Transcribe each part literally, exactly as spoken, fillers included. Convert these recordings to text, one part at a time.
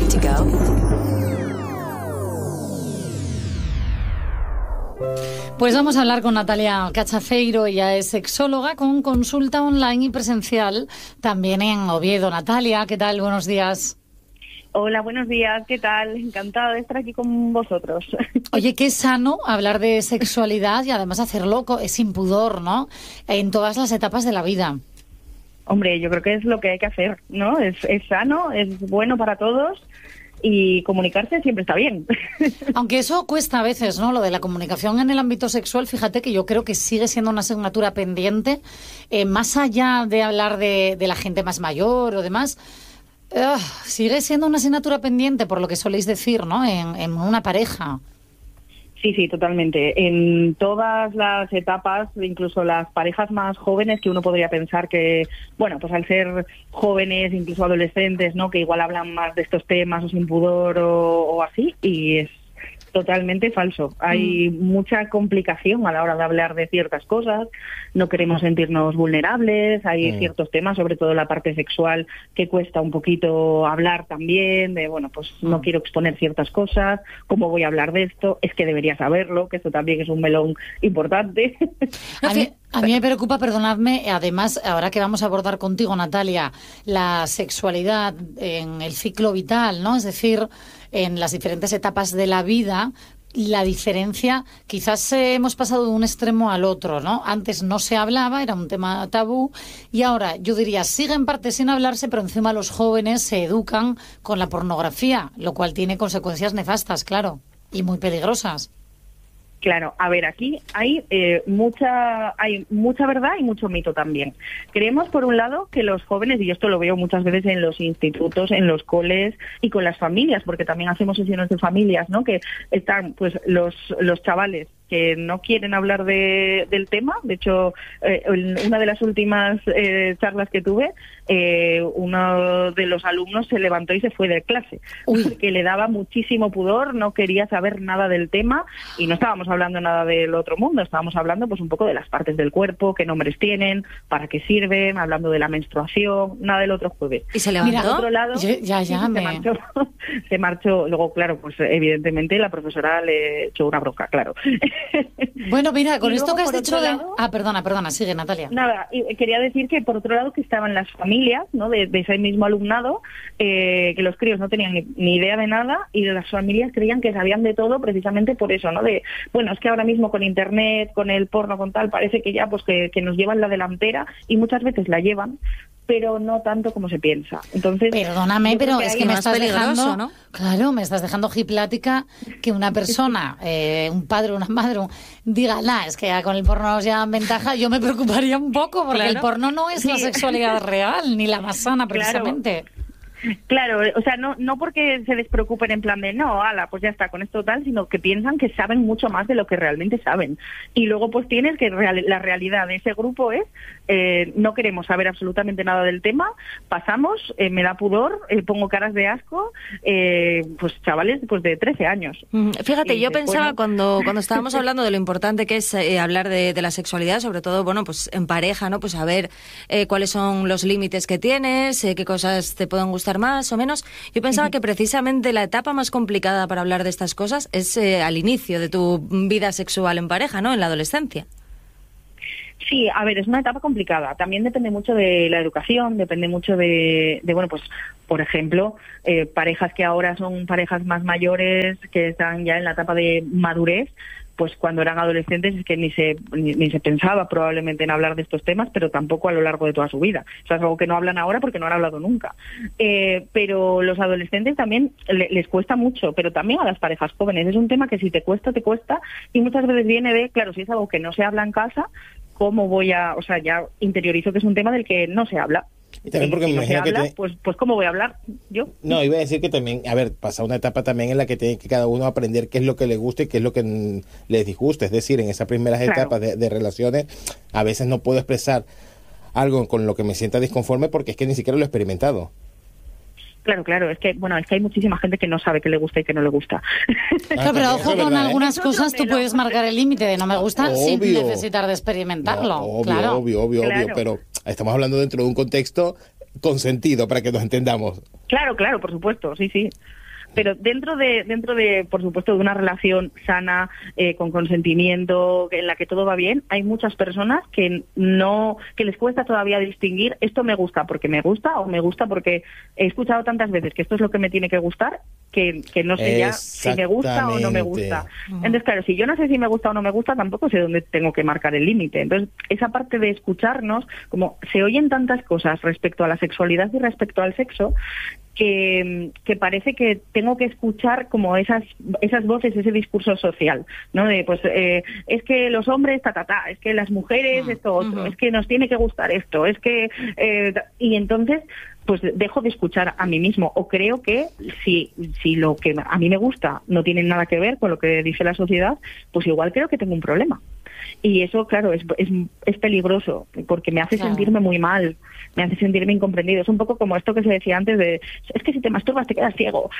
Ready to go? Pues vamos a hablar con Natalia Cachafeiro. Ella es sexóloga con consulta online y presencial también en Oviedo. Natalia, ¿qué tal? Buenos días. Hola, buenos días, ¿qué tal? Encantada de estar aquí con vosotros. Oye, qué sano hablar de sexualidad y además hacerlo sin pudor, ¿no? En todas las etapas de la vida. Hombre, yo creo que es lo que hay que hacer, ¿no? Es, es sano, es bueno para todos y comunicarse siempre está bien. Aunque eso cuesta a veces, ¿no? Lo de la comunicación en el ámbito sexual, fíjate que yo creo que sigue siendo una asignatura pendiente, eh, más allá de hablar de, de la gente más mayor o demás. Uh, sigue siendo una asignatura pendiente, por lo que soléis decir, ¿no? En, en una pareja. Sí, sí, totalmente. En todas las etapas, incluso las parejas más jóvenes, que uno podría pensar que, bueno, pues al ser jóvenes, incluso adolescentes, ¿no? Que igual hablan más de estos temas o sin pudor o, o así, y es totalmente falso. Hay mm. mucha complicación a la hora de hablar de ciertas cosas, no queremos sentirnos vulnerables, hay mm. ciertos temas, sobre todo la parte sexual, que cuesta un poquito hablar también, de bueno, pues mm. no quiero exponer ciertas cosas, ¿cómo voy a hablar de esto? Es que debería saberlo, que esto también es un melón importante. A mí, a mí me preocupa, perdonadme, además, ahora que vamos a abordar contigo, Natalia, la sexualidad en el ciclo vital, ¿no? Es decir, en las diferentes etapas de la vida, la diferencia, quizás eh, hemos pasado de un extremo al otro, ¿no? Antes no se hablaba, era un tema tabú, y ahora, yo diría, sigue en parte sin hablarse, pero encima los jóvenes se educan con la pornografía, lo cual tiene consecuencias nefastas, claro, y muy peligrosas. Claro, a ver, aquí hay eh, mucha hay mucha verdad y mucho mito también. Creemos, por un lado, que los jóvenes, y yo esto lo veo muchas veces en los institutos, en los coles y con las familias, porque también hacemos sesiones de familias, ¿no? Que están, pues, los los chavales que no quieren hablar de, del tema. De hecho, eh, en una de las últimas eh, charlas que tuve, eh, uno de los alumnos se levantó y se fue de clase, Uy. porque le daba muchísimo pudor, no quería saber nada del tema, y no estábamos hablando nada del otro mundo, estábamos hablando pues un poco de las partes del cuerpo, qué nombres tienen, para qué sirven, hablando de la menstruación, nada del otro jueves. ¿Y se levantó? Mira, otro lado, Yo, ya, ya, sí, me... se marchó, se marchó, luego, claro, pues evidentemente la profesora le echó una bronca, claro. Bueno, mira, con y esto luego, que has dicho de... lado, Ah, perdona, perdona, sigue, Natalia. Nada, y quería decir que por otro lado que estaban las familias, ¿no? De, de ese mismo alumnado, eh, que los críos no tenían ni, ni idea de nada, y las familias creían que sabían de todo precisamente por eso, ¿no? De, bueno, es que ahora mismo con internet, con el porno, con tal, parece que ya pues que, que nos llevan la delantera, y muchas veces la llevan, pero no tanto como se piensa. Entonces, perdóname, pero es que me estás dejando, ¿no? Claro, me estás dejando hiplática que una persona, eh, un padre, una madre, un, diga, nah, es que ya con el porno nos llevan ventaja. Yo me preocuparía un poco, porque claro. el porno no es sí. la sexualidad real, ni la más sana, precisamente. Claro. Claro, o sea, no no porque se despreocupen en plan de no, ala, pues ya está, con esto tal, sino que piensan que saben mucho más de lo que realmente saben. Y luego pues tienes que real, la realidad de ese grupo es, eh, no queremos saber absolutamente nada del tema, pasamos, eh, me da pudor, eh, pongo caras de asco, eh, pues chavales pues de trece años. Fíjate, y yo después, pensaba bueno... cuando cuando estábamos hablando de lo importante que es eh, hablar de, de la sexualidad, sobre todo, bueno, pues en pareja, ¿no? Pues saber eh, cuáles son los límites que tienes, eh, qué cosas te pueden gustar más o menos. Yo pensaba que precisamente la etapa más complicada para hablar de estas cosas es eh, al inicio de tu vida sexual en pareja, ¿no? En la adolescencia. Sí, a ver, es una etapa complicada. También depende mucho de la educación, depende mucho de, de bueno, pues, por ejemplo, eh, parejas que ahora son parejas más mayores, que están ya en la etapa de madurez, pues cuando eran adolescentes es que ni se ni, ni se pensaba probablemente en hablar de estos temas, pero tampoco a lo largo de toda su vida. O sea, es algo que no hablan ahora porque no han hablado nunca. Eh, pero los adolescentes también le, les cuesta mucho, pero también a las parejas jóvenes. Es un tema que si te cuesta, te cuesta, y muchas veces viene de, claro, si es algo que no se habla en casa, ¿cómo voy a...? O sea, ya interiorizo que es un tema del que no se habla. Y también porque si me no se imagino habla, que te... pues, pues ¿cómo voy a hablar yo? No, iba a decir que también, a ver, pasa una etapa también en la que tiene que cada uno aprender qué es lo que le gusta y qué es lo que n- les disgusta. Es decir, en esas primeras Claro. etapas de, de relaciones, a veces no puedo expresar algo con lo que me sienta disconforme porque es que ni siquiera lo he experimentado. Claro, claro, es que bueno, es que hay muchísima gente que no sabe qué le gusta y qué no le gusta. Claro, pero ojo, con verdad, ¿eh? algunas cosas tú puedes marcar el límite de no me gusta sin Obvio. necesitar de experimentarlo. No, obvio, claro. obvio, obvio, Claro. obvio, pero estamos hablando dentro de un contexto consentido para que nos entendamos. Claro, claro, por supuesto, sí, sí. pero dentro de, dentro de, por supuesto, de una relación sana, eh, con consentimiento, en la que todo va bien, hay muchas personas que no, que les cuesta todavía distinguir esto me gusta porque me gusta o me gusta porque he escuchado tantas veces que esto es lo que me tiene que gustar, que, que no sé ya si me gusta o no me gusta. Uh-huh. Entonces, claro, si yo no sé si me gusta o no me gusta, tampoco sé dónde tengo que marcar el límite. Entonces, esa parte de escucharnos, como se oyen tantas cosas respecto a la sexualidad y respecto al sexo, que, que parece que tengo que escuchar como esas esas voces, ese discurso social, ¿no? De, pues, eh, es que los hombres, ta, ta, ta, es que las mujeres, uh-huh. esto otro, uh-huh. es que nos tiene que gustar esto, es que... Eh, y entonces... pues dejo de escuchar a mí mismo, o creo que si, si lo que a mí me gusta no tiene nada que ver con lo que dice la sociedad, pues igual creo que tengo un problema. Y eso, claro, es, es, es peligroso, porque me hace claro. sentirme muy mal, me hace sentirme incomprendido. Es un poco como esto que se decía antes de, es que si te masturbas te quedas ciego.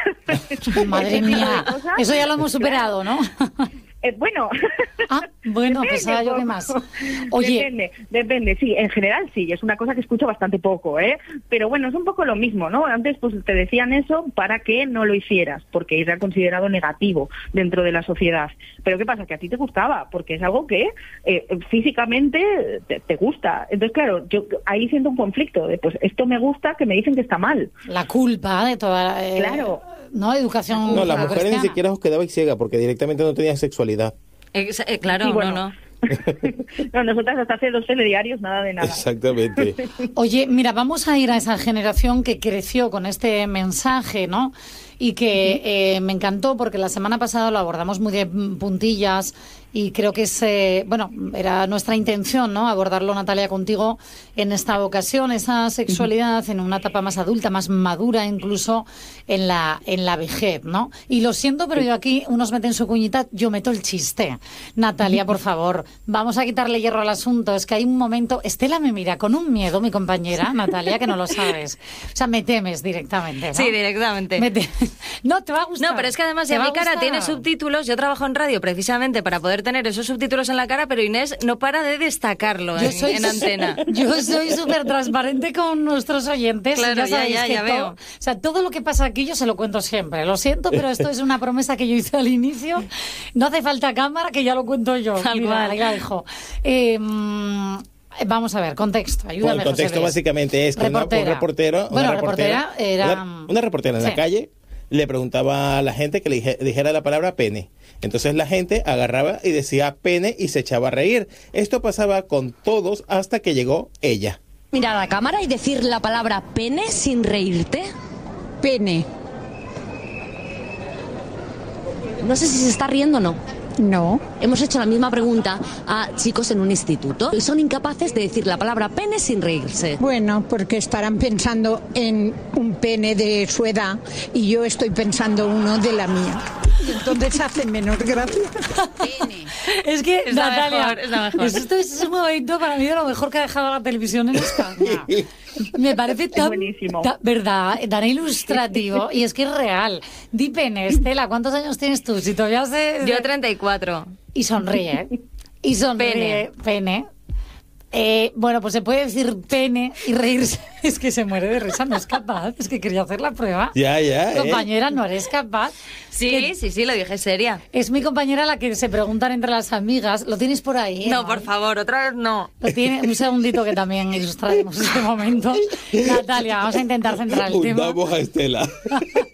Madre mía, eso ya lo hemos superado, ¿no? Eh, bueno, ah, bueno, depende, pensaba yo que más. Oye, depende, depende, sí, en general sí, es una cosa que escucho bastante poco, ¿eh? Pero bueno, es un poco lo mismo, ¿no? Antes pues te decían eso para que no lo hicieras, porque era considerado negativo dentro de la sociedad. Pero ¿qué pasa? Que a ti te gustaba, porque es algo que eh, físicamente te, te gusta. Entonces, claro, yo ahí siento un conflicto de, pues esto me gusta, que me dicen que está mal. La culpa de toda... Eh... Claro. ¿No? Educación. No, las mujeres cristiana. Ni siquiera os quedabais ciega porque directamente no tenían sexualidad. Eh, eh, claro, sí, bueno. no, no. No, nosotras hasta hace dos telediarios, nada de nada. Exactamente. Oye, mira, vamos a ir a esa generación que creció con este mensaje, ¿no? Y que eh, me encantó porque la semana pasada lo abordamos muy de puntillas y creo que es, eh, bueno, era nuestra intención, ¿no? Abordarlo, Natalia, contigo en esta ocasión, esa sexualidad en una etapa más adulta, más madura, incluso en la en la vejez, ¿no? Y lo siento, pero yo aquí, unos meten su cuñita, yo meto el chiste. Natalia, por favor, vamos a quitarle hierro al asunto. Es que hay un momento, Estela me mira con un miedo, mi compañera, Natalia, que no lo sabes. O sea, me temes directamente, ¿no? Sí, directamente. Me te... No, te va a gustar. No, pero es que además ya mi cara tiene subtítulos. Yo trabajo en radio precisamente para poder tener esos subtítulos en la cara, pero Inés no para de destacarlo en, soy, en antena. Yo soy súper transparente con nuestros oyentes. Claro, ya, sabéis ya, ya, que ya todo, veo. O sea, todo lo que pasa aquí yo se lo cuento siempre. Lo siento, pero esto es una promesa que yo hice al inicio. No hace falta cámara, que ya lo cuento yo. Tal Mira, cual. ahí la dejo. Eh, Vamos a ver, contexto, ayúdame. Bueno, el contexto básicamente es que una, un reportero, bueno, una reportera, reportera era... una, una reportera en sí. la calle le preguntaba a la gente que le dije, dijera la palabra pene. Entonces la gente agarraba y decía pene y se echaba a reír. Esto pasaba con todos hasta que llegó ella. Mirar a la cámara y decir la palabra pene sin reírte. Pene. No sé si se está riendo o no. No. Hemos hecho la misma pregunta a chicos en un instituto y son incapaces de decir la palabra pene sin reírse. Bueno, porque estarán pensando en un pene de su edad y yo estoy pensando uno de la mía. Y entonces hace menos gracia. Pene. Es que, es Natalia, mejor, es la mejor. Esto es un momento para mí de lo mejor que ha dejado la televisión en España. Me parece tan, tan, verdad, tan ilustrativo y es que es real. Di pene, Estela, ¿cuántos años tienes tú? Si todavía se... Yo treinta y cuatro. Y sonríe. Y sonríe. Pene. Pene. Eh, bueno, pues se puede decir pene y reírse. Es que se muere de risa, no es capaz. Es que quería hacer la prueba. Ya, ya. Compañera, eh. no eres capaz. Sí, que... sí, sí, lo dije seria. Es mi compañera la que se preguntan entre las amigas. ¿Lo tienes por ahí? No, ¿no? Por favor, otra vez no. Lo tiene, un segundito que también ilustraremos este momento. Natalia, vamos a intentar centrar el tema. Hundamos a Estela.